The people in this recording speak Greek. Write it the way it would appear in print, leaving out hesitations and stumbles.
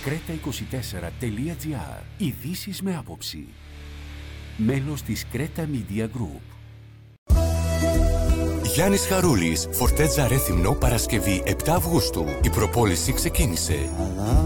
creta24.gr. Ειδήσεις με άποψη. Μέλος της Creta Media Group. Γιάννης Χαρούλης, Φορτέτζα Ρέθυμνο, Παρασκευή 7 Αυγούστου. Η προπόληση ξεκίνησε.